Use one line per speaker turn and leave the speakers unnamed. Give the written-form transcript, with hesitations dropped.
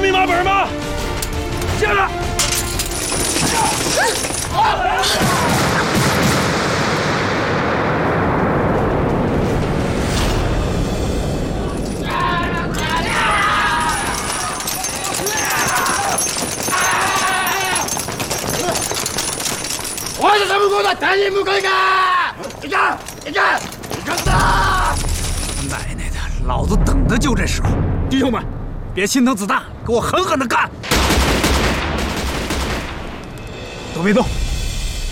密码本吗？下来！我是什么国的单人不可以干！你看，你看，你看他！
奶奶的，老子等的就这时候！弟兄们，别心疼子弹，给我狠狠的干！都别动！